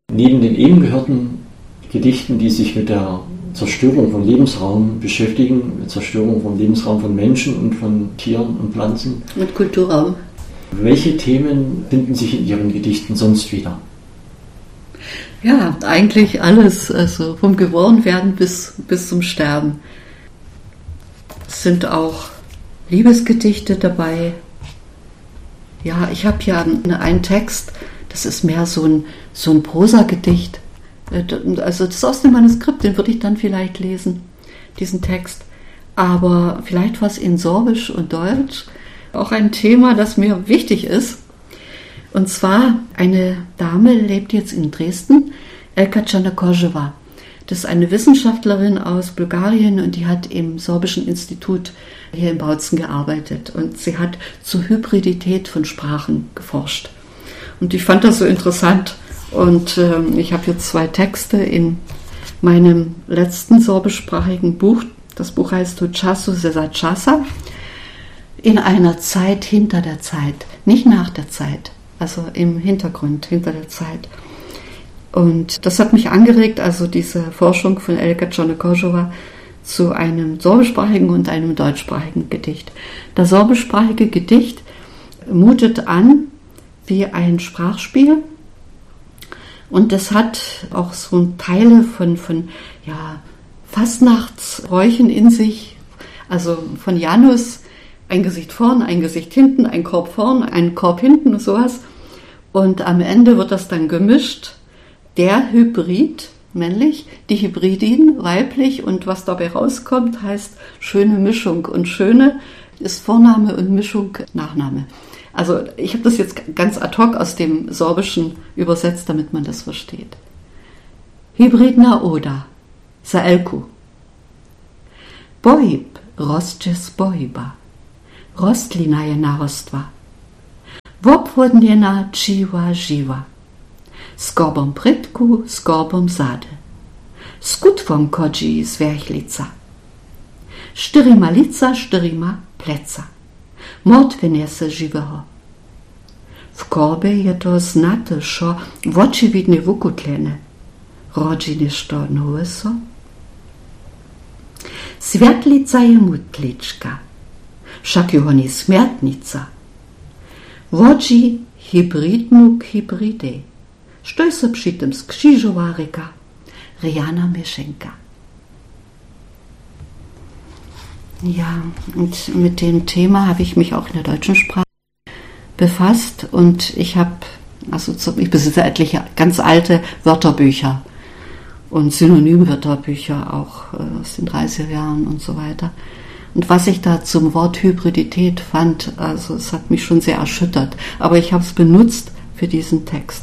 Neben den eben gehörten Gedichten, die sich mit der Zerstörung von Lebensraum beschäftigen, mit Zerstörung von Lebensraum von Menschen und von Tieren und Pflanzen. Und Kulturraum. Welche Themen finden sich in Ihren Gedichten sonst wieder? Ja, eigentlich alles, also vom Geborenwerden bis zum Sterben. Es sind auch Liebesgedichte dabei. Ja, ich habe ja einen Text, das ist mehr so ein Prosagedicht. Also das ist aus dem Manuskript, den würde ich dann vielleicht lesen, diesen Text. Aber vielleicht was in Sorbisch und Deutsch, auch ein Thema, das mir wichtig ist. Und zwar, eine Dame lebt jetzt in Dresden, Elka Černokožová. Das ist eine Wissenschaftlerin aus Bulgarien und die hat im Sorbischen Institut hier in Bautzen gearbeitet. Und sie hat zur Hybridität von Sprachen geforscht. Und ich fand das so interessant. Und ich habe jetzt 2 Texte in meinem letzten sorbischsprachigen Buch. Das Buch heißt U času za časa. In einer Zeit hinter der Zeit, nicht nach der Zeit, also im Hintergrund, hinter der Zeit. Und das hat mich angeregt, also diese Forschung von Elka Černokožová zu einem sorbischsprachigen und einem deutschsprachigen Gedicht. Das sorbischsprachige Gedicht mutet an wie ein Sprachspiel und das hat auch so Teile von Fastnachtsbräuchen in sich, also von Janus, ein Gesicht vorn, ein Gesicht hinten, ein Korb vorn, ein Korb hinten und sowas. Und am Ende wird das dann gemischt. Der Hybrid, männlich, die Hybridin, weiblich. Und was dabei rauskommt, heißt schöne Mischung. Und schöne ist Vorname und Mischung Nachname. Also ich habe das jetzt ganz ad hoc aus dem Sorbischen übersetzt, damit man das versteht. Hybridna Oda, Saelku. Boib, Rostjes Boiba. Rostlina je narostva. Vopvodnjena čiva živa. Skorbom pritku, skorbom zade. Skutvom kodži zverchlica. Štyrima lica, štyrima pleca. Mordvenese živeho. V korbe je to znate, šo v očividne vukutlene. Rođine što noveso. Svjetlica je mutlička. Však jo ni smrtnica. Vođi hybridnuk hybride. Što se přitom skřižová reka. Riana Mischenka. Ja, und mit dem Thema habe ich mich auch in der deutschen Sprache befasst und ich besitze etliche ganz alte Wörterbücher und Synonymwörterbücher auch aus den 30er Jahren und so weiter. Und was ich da zum Wort Hybridität fand, also es hat mich schon sehr erschüttert, aber ich habe es benutzt für diesen Text.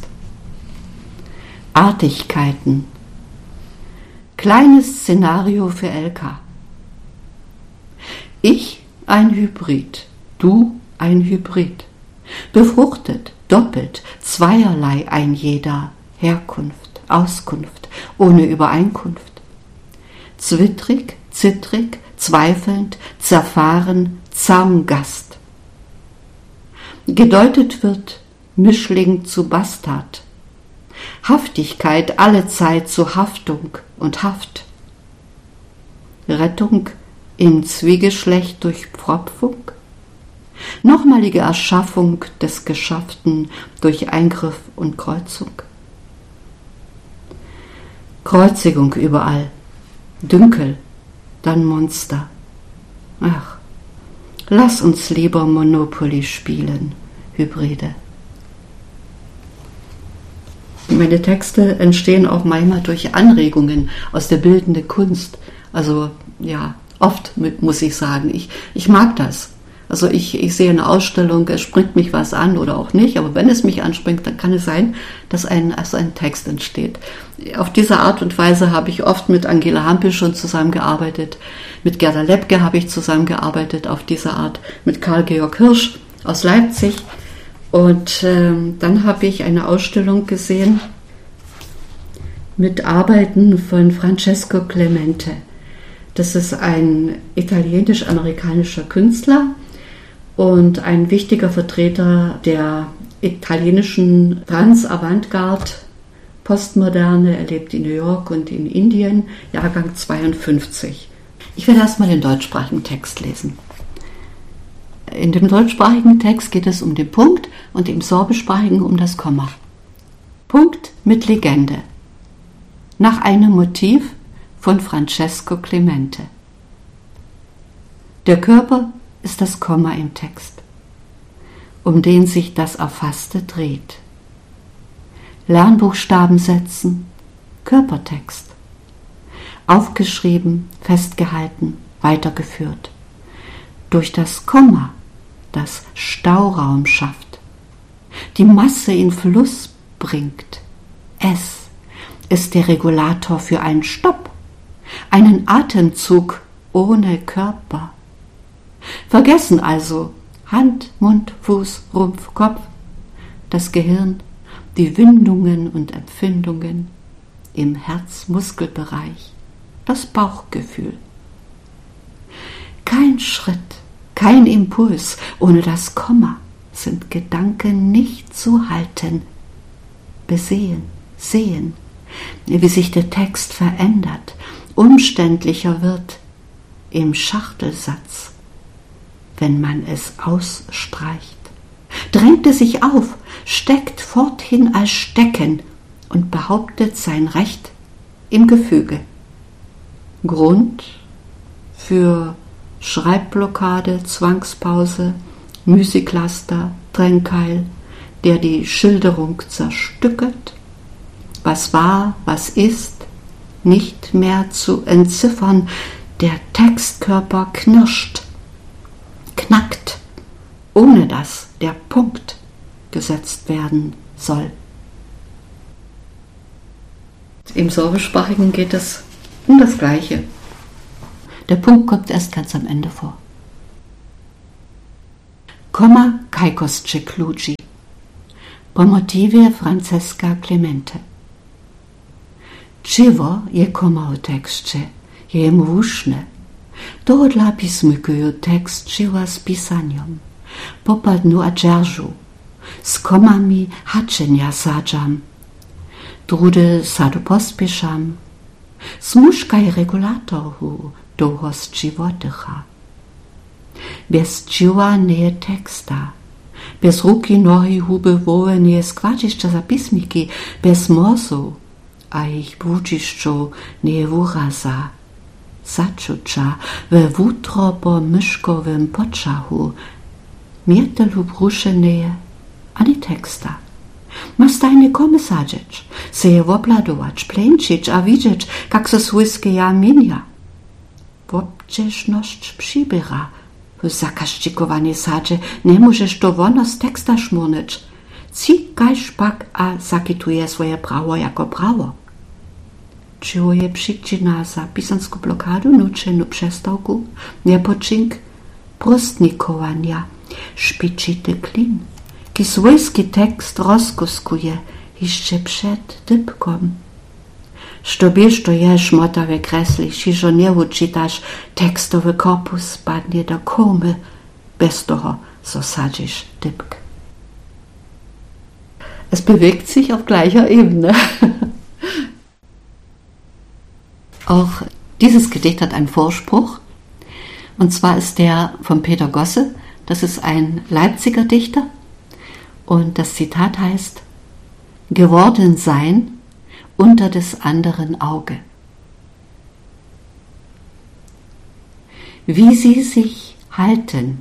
Artigkeiten. Kleines Szenario für Elka. Ich ein Hybrid, du ein Hybrid. Befruchtet, doppelt, zweierlei ein jeder. Herkunft, Auskunft, ohne Übereinkunft. Zwittrig, zittrig, zweifelnd, zerfahren, Zaumgast. Gedeutet wird Mischling zu Bastard. Haftigkeit allezeit zu Haftung und Haft. Rettung in Zwiegeschlecht durch Pfropfung. Nochmalige Erschaffung des Geschafften durch Eingriff und Kreuzung. Kreuzigung überall. Dünkel, dann Monster. Ach, lass uns lieber Monopoly spielen, Hybride. Meine Texte entstehen auch manchmal durch Anregungen aus der bildenden Kunst. Also ja, oft muss ich sagen, ich mag das. Also ich sehe eine Ausstellung, es springt mich was an oder auch nicht, aber wenn es mich anspringt, dann kann es sein, dass ein Text entsteht. Auf diese Art und Weise habe ich oft mit Angela Hampel schon zusammengearbeitet, mit Gerda Lepke habe ich zusammengearbeitet auf diese Art, mit Karl-Georg Hirsch aus Leipzig und dann habe ich eine Ausstellung gesehen mit Arbeiten von Francesco Clemente. Das ist ein italienisch-amerikanischer Künstler und ein wichtiger Vertreter der italienischen Trans-Avantgarde, Postmoderne, er lebt in New York und in Indien, Jahrgang 52. Ich werde erstmal den deutschsprachigen Text lesen. In dem deutschsprachigen Text geht es um den Punkt und im sorbischsprachigen um das Komma. Punkt mit Legende. Nach einem Motiv von Francesco Clemente. Der Körper ist das Komma im Text, um den sich das Erfasste dreht. Lernbuchstaben setzen, Körpertext. Aufgeschrieben, festgehalten, weitergeführt. Durch das Komma, das Stauraum schafft, die Masse in Fluss bringt. Es ist der Regulator für einen Stopp, einen Atemzug ohne Körper. Vergessen also Hand, Mund, Fuß, Rumpf, Kopf, das Gehirn, die Windungen und Empfindungen im Herzmuskelbereich, das Bauchgefühl. Kein Schritt, kein Impuls ohne das Komma sind Gedanken nicht zu halten. Besehen, sehen, wie sich der Text verändert, umständlicher wird im Schachtelsatz, wenn man es ausstreicht. Drängt es sich auf, steckt forthin als Stecken und behauptet sein Recht im Gefüge. Grund für Schreibblockade, Zwangspause, Müßiglaster, Tränkeil, der die Schilderung zerstückelt, was war, was ist, nicht mehr zu entziffern, der Textkörper knirscht, knackt, ohne dass der Punkt gesetzt werden soll. Im sorbischsprachigen geht es um das Gleiche. Der Punkt kommt erst ganz am Ende vor. Komma Kaikosce Clugi. Po motivie Francesca Clemente. Čivo je koma u tekście, je mu vušne. To odlapi smykuju tekst čiva z pisaniem. Popadnu a dzierżu. Z komami haczenia sadzam. Drudy sadu pospieszam. Smuszkaj regulatorhu doho z čivotycha. Bez čiva nie teksta. Bez ruki, nohy, huby, woły nie składziszcza zapisniki. Bez morsu, a ich budziszczo nie uraza. Zaczucza we wutrobo myszkowym poczahu. Miete lub ruszeneje, ani teksta. Ma stajny komy sadzieć, se je obladować, plęczyć, a widzieć, jak se słyskie ja minia. Wobczeszność przybiera. W zakaścikowanie sadzie nie możesz to wono z teksta szmurnyć. Ci kajszpak a zakituje swoje prawo jako prawo. Czyło je przyczyna za pisanską blokadu, nučenu przestałku, niepoczynk prostnikowania, szpiczyty klin, ki swojski tekst rozkuskuje jeszcze przed typkom. Što biež to je šmotavé kresli, šižo nie uczytaš tekstowy korpus spadnie do komy, bez toho so sadzisz typk. Es bewegt sich auf gleicher Ebene. Auch dieses Gedicht hat einen Vorspruch, und zwar ist der von Peter Gosse, das ist ein Leipziger Dichter, und das Zitat heißt: Geworden sein unter des anderen Auge. Wie sie sich halten,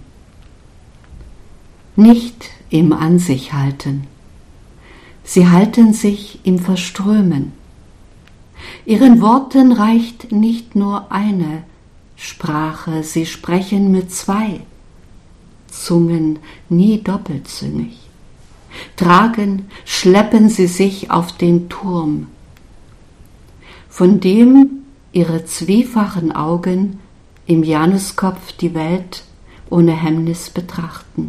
nicht im An sich halten, sie halten sich im Verströmen. Ihren Worten reicht nicht nur eine Sprache, sie sprechen mit zwei Zungen, nie doppelzüngig. Tragen, schleppen sie sich auf den Turm, von dem ihre zwiefachen Augen im Januskopf die Welt ohne Hemmnis betrachten.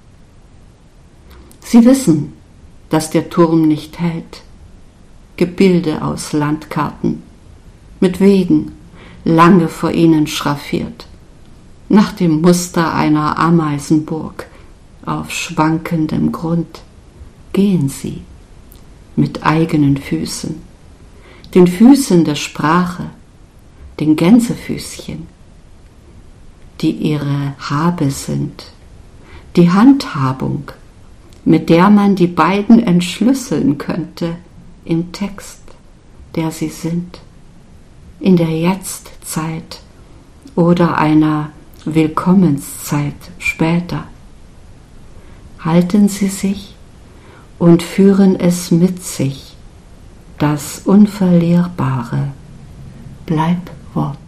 Sie wissen, dass der Turm nicht hält. Gebilde aus Landkarten, mit Wegen, lange vor ihnen schraffiert, nach dem Muster einer Ameisenburg auf schwankendem Grund, gehen sie, mit eigenen Füßen, den Füßen der Sprache, den Gänsefüßchen, die ihre Habe sind, die Handhabung, mit der man die beiden entschlüsseln könnte im Text, der sie sind, in der Jetztzeit oder einer Willkommenszeit später. Halten sie sich und führen es mit sich, das unverlierbare Bleibwort.